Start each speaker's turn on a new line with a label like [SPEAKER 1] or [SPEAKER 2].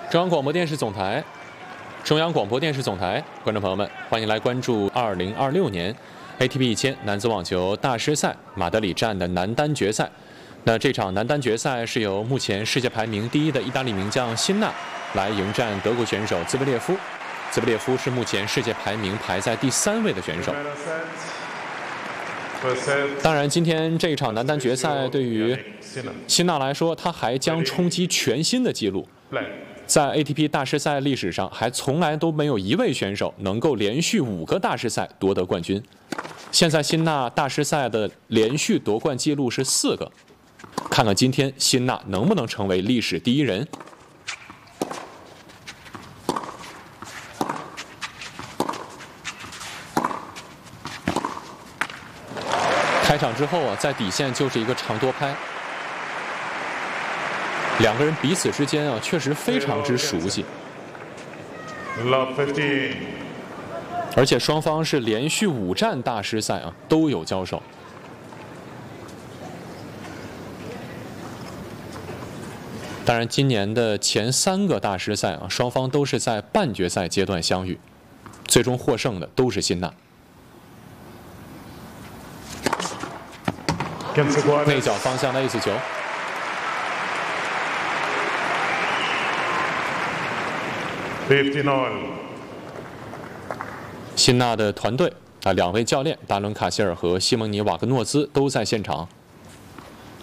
[SPEAKER 1] 中央广播电视总台，观众朋友们，欢迎来关注2026年 ATP 1000男子网球大师赛马德里站的男单决赛。那这场男单决赛是由目前世界排名第1的意大利名将辛纳来迎战德国选手兹维列夫。兹维列夫是目前世界排名排在第3位的选手。当然，今天这场男单决赛对于辛纳来说，他还将冲击全新的纪录。在 ATP 大师赛历史上，还从来都没有一位选手能够连续5个大师赛夺得冠军。现在辛纳大师赛的连续夺冠纪录是4个，看看今天辛纳能不能成为历史第1人。开场之后啊，在底线就是一个长多拍。两个人彼此之间啊，确实非常之熟悉，而且双方是连续5站大师赛啊都有交手。当然，今年的前3个大师赛啊，双方都是在半决赛阶段相遇，最终获胜的都是辛纳。内角方向的 ace 球。辛纳的团队2位教练达伦·卡希尔和西蒙尼·瓦格诺兹都在现场。